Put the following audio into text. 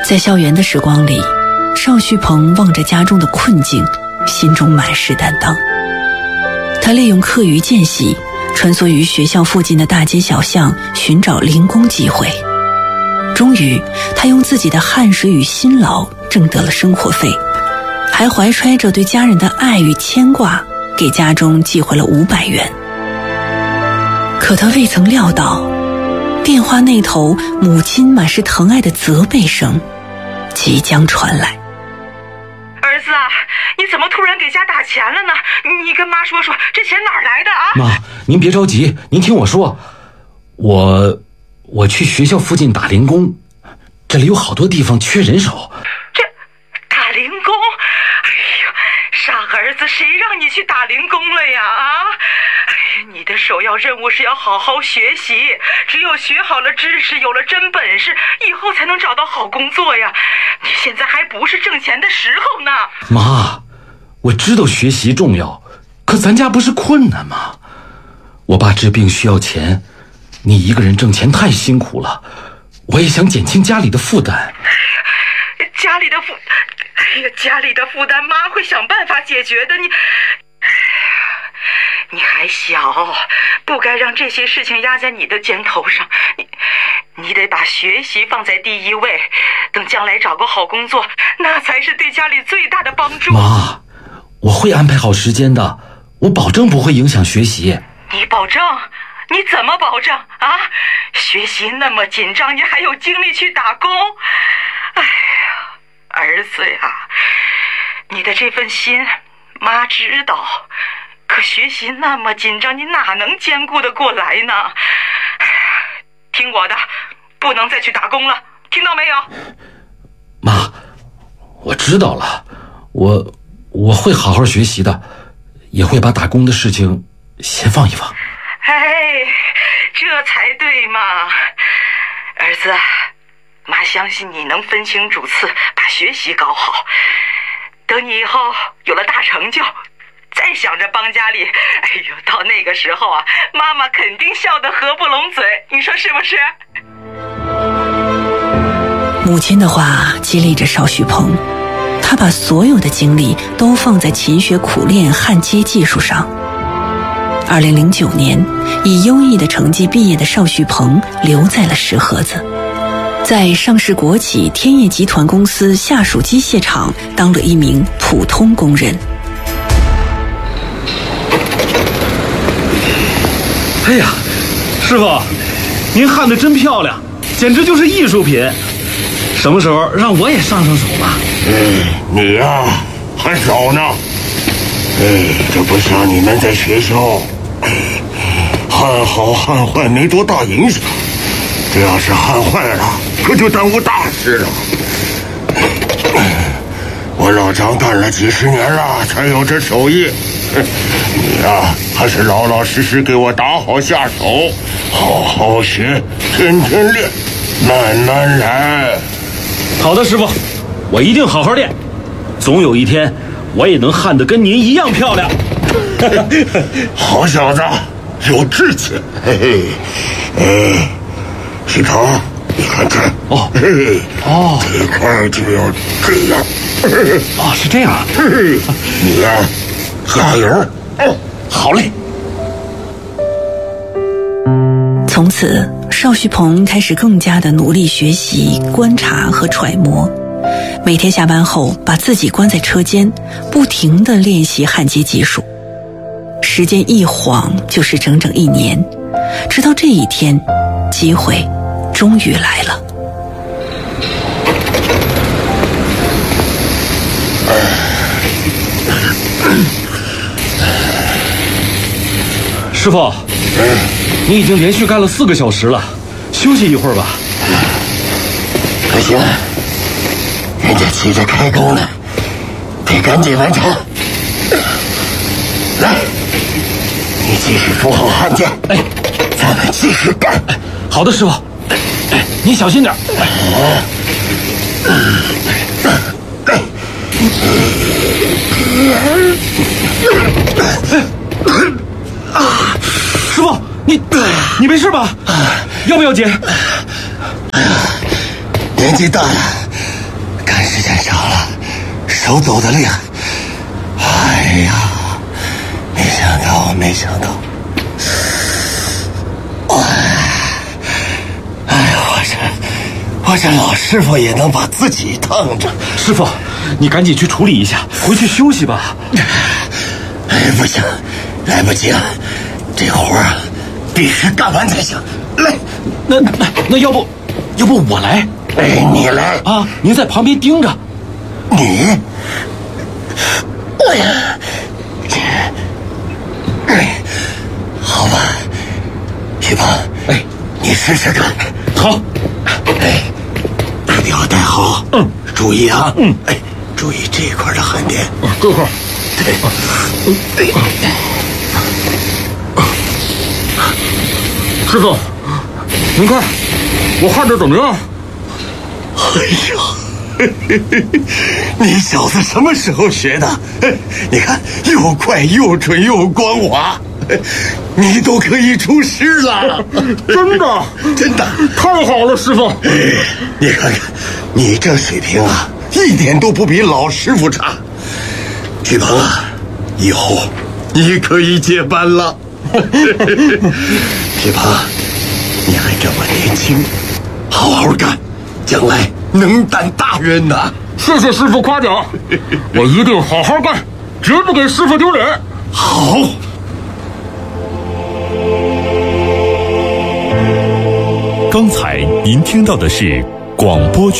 在校园的时光里，邵旭鹏望着家中的困境，心中满是担当。他利用课余间隙穿梭于学校附近的大街小巷，寻找零工机会。终于，他用自己的汗水与辛劳挣得了生活费，还怀揣着对家人的爱与牵挂，给家中寄回了500元。可他未曾料到，电话那头母亲满是疼爱的责备声即将传来。 儿子啊，你怎么突然给家打钱了呢？你跟妈说说，这钱哪儿来的啊？ 妈，您别着急，您听我说，我去学校附近打零工，这里有好多地方缺人手。 这打零工？哎呦，傻儿子，谁让你去打零工了呀？你的首要任务是要好好学习，只有学好了知识，有了真本事，以后才能找到好工作呀。你现在还不是挣钱的时候呢。 妈，我知道学习重要，可咱家不是困难吗？我爸治病需要钱，你一个人挣钱太辛苦了，我也想减轻家里的负担。 家里的负担妈会想办法解决的。你还小，不该让这些事情压在你的肩头上。你得把学习放在第一位，等将来找个好工作，那才是对家里最大的帮助。 妈，我会安排好时间的，我保证不会影响学习。 你保证？你怎么保证啊？学习那么紧张，你还有精力去打工？哎呀，儿子呀，你的这份心妈知道，可学习那么紧张，你哪能兼顾得过来呢？听我的，不能再去打工了，听到没有？ 妈，我知道了，我会好好学习的，也会把打工的事情先放一放。 哎，这才对嘛。儿子，妈相信你能分清主次，把学习搞好。等你以后有了大成就，再想着帮家里，哎呦，到那个时候啊，妈妈肯定笑得合不拢嘴，你说是不是？ 母亲的话激励着邵旭鹏，他把所有的精力都放在勤学苦练焊接技术上。2009年，以优异的成绩毕业的邵旭鹏留在了石河子，在上市国企天业集团公司下属机械厂当了一名普通工人。 哎呀，师傅，您焊得真漂亮，简直就是艺术品。什么时候让我也上手吧？ 你呀，还早呢。这不像你们在学校，焊好焊坏没多大影响，这要是焊坏了，可就耽误大事了。我老张干了几十年了，才有这手艺。你呀，还是老老实实给我打好下手，好好学，天天练，慢慢来。 好的，师傅，我一定好好练，总有一天我也能焊得跟您一样漂亮。 好小子，有志气。嘿嘿，石头，你看这。这块就要这样。 是这样啊。 你呀，加油。 好嘞。 从此，邵旭鹏开始更加的努力学习、观察和揣摩。每天下班后，把自己关在车间，不停地练习焊接技术。时间一晃就是整整1年，直到这一天，机会终于来了。 师傅，你已经连续干了4个小时了，休息一会儿吧。 不行，人家急着开工呢，得赶紧完成。来，你继续扶好焊件，咱们继续干。 好的，师傅，你小心点。师傅，你没事吧？要不要紧？ 年纪大了， 时间长了，手抖得厉害。哎呀，没想到，我这老师傅也能把自己烫着。 师傅，你赶紧去处理一下，回去休息吧。 哎，不行，来不及了，这活啊，必须干完才行。来， 那要不我来？ 哎，你来啊！您在旁边盯着。 你，好吧，徐鹏， 哎， 你试试看。 好。 哎，把吊带好。注意啊。哎，注意这块的焊点。 这块。 对。 师傅，您看我焊的怎么样？ 哎呀，你小子什么时候学的？你看，又快又准又光滑，你都可以出师了。 真的，太好了，师傅。 你看看，你这水平啊，一点都不比老师傅差。徐鹏啊，以后你可以接班了。徐鹏，你还这么年轻，好好干，将来能担大任呐。 谢谢师傅夸奖，我一定好好干，绝不给师傅丢脸。 好。 刚才您听到的是广播